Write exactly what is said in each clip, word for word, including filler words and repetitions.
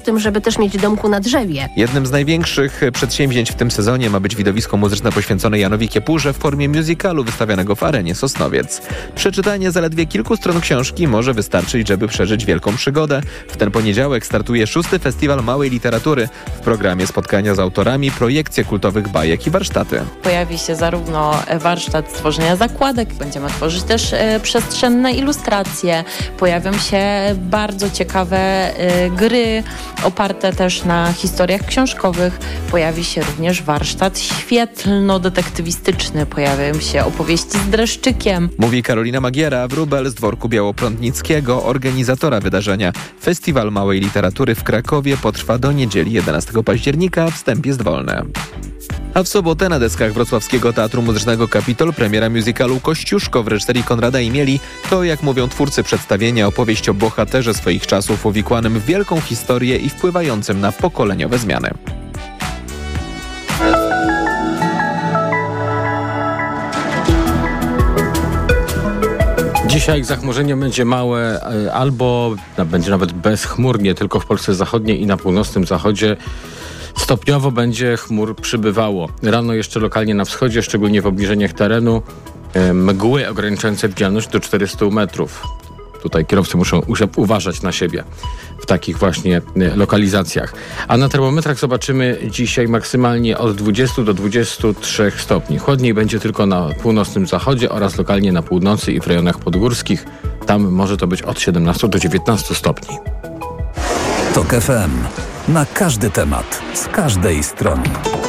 tym, żeby też mieć domku na drzewie. Jednym z największych przedsięwzięć w tym sezonie ma być widowisko muzyczne poświęcone Janowi Kiepurze w formie musicalu wystawianego w Arenie Sosnowiec. Przeczytanie zaledwie kilku stron książki może wystarczyć, żeby przeżyć wielką przygodę. W ten poniedziałek startuje szósty Festiwal Małej Literatury. W programie spotkania z autorami, projekcje kultowych bajek i warsztaty. Pojawi się zarówno warsztat stworzenia zakładek, będziemy tworzyć też e, przestrzenne ilustracje. Pojawią się bardzo ciekawe e, gry, oparte też na historiach książkowych. Pojawi się również warsztat świetlno-detektywistyczny. Pojawią się opowieści z dreszczykiem. Mówi Karolina Magiera, wróbel z dworku Białoprądnickiego, organizatora wydarzenia. Festiwal Małej Literatury w Krakowie potrwa do niedzieli jedenastego października. Wstęp jest wolny. A w sobotę na deskach Wrocławskiego Teatru Muzycznego Kapitol premiera musicalu Kościuszko w reżyserii Konrada Imieli. To, jak mówią twórcy przedstawienia, opowieść o bohaterze swoich czasów uwikłanym w wielką historię i wpływającym na pokoleniowe zmiany. Dzisiaj zachmurzenie będzie małe albo będzie nawet bezchmurnie, tylko w Polsce Zachodniej i na północnym zachodzie. Stopniowo będzie chmur przybywało. Rano jeszcze lokalnie na wschodzie, szczególnie w obniżeniach terenu, mgły ograniczające widzialność do czterysta metrów. Tutaj kierowcy muszą uważać na siebie w takich właśnie lokalizacjach. A na termometrach zobaczymy dzisiaj maksymalnie od dwudziestu do dwudziestu trzech stopni. Chłodniej będzie tylko na północnym zachodzie oraz lokalnie na północy i w rejonach podgórskich. Tam może to być od siedemnastu do dziewiętnastu stopni. Tok F M. Na każdy temat, z każdej strony.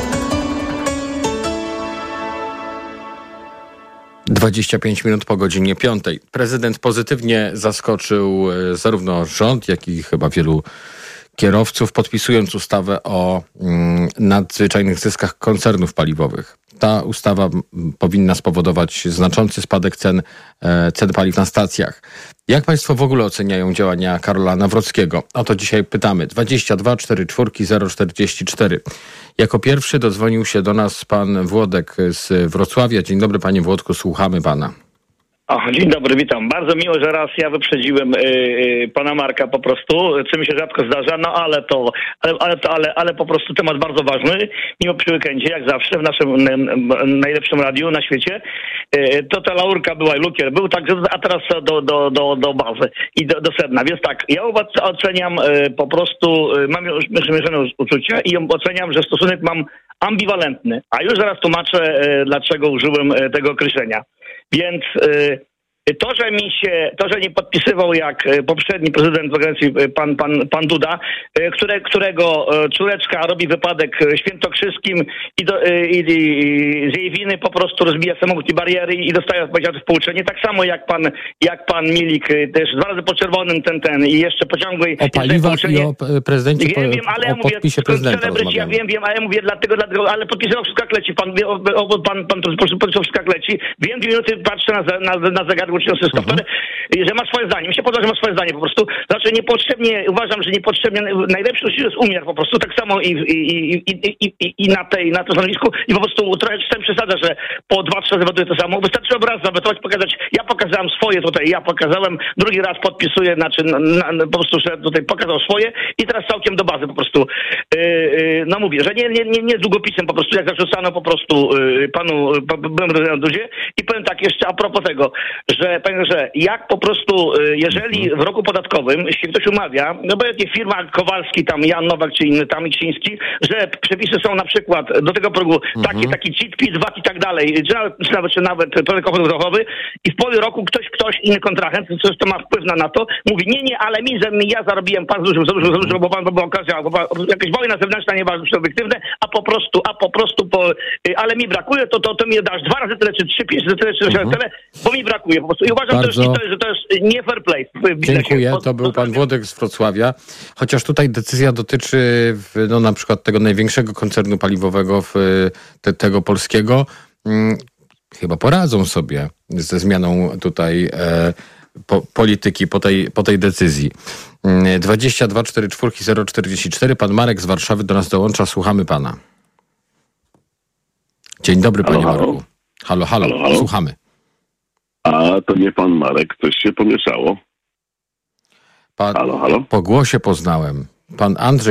dwadzieścia pięć minut po godzinie piątej. Prezydent pozytywnie zaskoczył zarówno rząd, jak i chyba wielu kierowców, podpisując ustawę o mm, nadzwyczajnych zyskach koncernów paliwowych. Ta ustawa m, powinna spowodować znaczący spadek cen, e, cen paliw na stacjach. Jak państwo w ogóle oceniają działania Karola Nawrockiego? O to dzisiaj pytamy. dwadzieścia dwa czterdzieści cztery zero czterdzieści cztery. Jako pierwszy dodzwonił się do nas pan Włodek z Wrocławia. Dzień dobry, panie Włodku, słuchamy pana. O, dzień dobry, witam. Bardzo miło, że raz ja wyprzedziłem yy, pana Marka po prostu, co mi się rzadko zdarza, no ale to, ale, ale, to ale, ale po prostu temat bardzo ważny, mimo przy weekendzie, jak zawsze, w naszym n- najlepszym radiu na świecie, yy, to ta laurka była i lukier był, tak, a teraz do, do, do, do bazy i do, do sedna. Więc tak, ja oceniam yy, po prostu, yy, mam już zmierzone uczucia i oceniam, że stosunek mam ambiwalentny, a już zaraz tłumaczę, yy, dlaczego użyłem yy, tego określenia. Więc y, to, że mi się, to, że nie podpisywał jak poprzedni prezydent w agencji pan, pan, pan Duda, które, którego córeczka robi wypadek świętokrzyskim i, do, i, i z jej winy po prostu rozbija samochód i bariery i dostaje odpowiedzialność w pouczenie. Tak samo jak pan, jak pan Milik, też dwa razy po czerwonym ten, ten i jeszcze pociągłej. O paliwach i o prezydencie, wiem, wiem, ale o ja mówię, podpisie prezydenta ja wiem, wiem, ale ja mówię dlatego, dlatego ale podpisywał wszystko jak leci. Pan, o, o, pan, pan podpisywał wszystko jak leci. Wiem, dwie minuty patrzę na, na, na zegarek łączący z kaptorem, uh-huh. że ma swoje zdanie. Mi się podoba, że ma swoje zdanie po prostu. Znaczy niepotrzebnie, uważam, że niepotrzebnie, najlepszy jest umiar po prostu, tak samo i, i, i, i, i, i na tej, na tym stanowisku i po prostu trochę czasem przesadza, że po dwa, trzy razy wetuje to samo. Wystarczyłoby raz zawetować, pokazać, ja pokazałem swoje tutaj, ja pokazałem, drugi raz podpisuję, znaczy na, na, po prostu, że tutaj pokazał swoje i teraz całkiem do bazy po prostu. Yy, yy, no mówię, że nie, nie, nie, nie z długopisem po prostu, jak zarzucano po prostu yy, panu, byłem Dudzie i powiem tak jeszcze a propos tego, że pamiętam, że jak po prostu, jeżeli w roku podatkowym się ktoś umawia, no bo nie firma Kowalski, tam Jan Nowak czy inny, tam Iksiński, że przepisy są na przykład do tego progu mhm. takie, taki C I T, P I T, V A T i tak dalej, czy nawet, czy nawet, czy nawet podatek obrachowany i w połowie roku ktoś, ktoś inny kontrahent, coś to ma wpływ na, na to, mówi nie, nie, ale mi, że mi ja zarobiłem pan zużył, za dużo, za dużo, bo pan była okazja, bo jakaś wojna zewnętrzna, nieważne, czy obiektywne, a po prostu, a po prostu, po, ale mi brakuje, to, to, to mi dasz dwa razy tyle, czy trzy, pięć razy tyle, czy mhm. tyle, bo mi brakuje po prostu. I uważam Bardzo... też, że to jest nie fair play. Dziękuję. To był pan Włodek z Wrocławia. Chociaż tutaj decyzja dotyczy no, na przykład tego największego koncernu paliwowego w, te, tego polskiego. Hmm, chyba poradzą sobie ze zmianą tutaj e, po, polityki po tej, po tej decyzji. Hmm, dwadzieścia dwa czterdzieści cztery zero czterdzieści cztery. Pan Marek z Warszawy do nas dołącza. Słuchamy pana. Dzień dobry, panie halo, Marku. Halo, halo, halo, halo. Słuchamy. A to nie pan Marek, coś się pomieszało. Pa, halo, halo. Po głosie poznałem. Pan Andrzej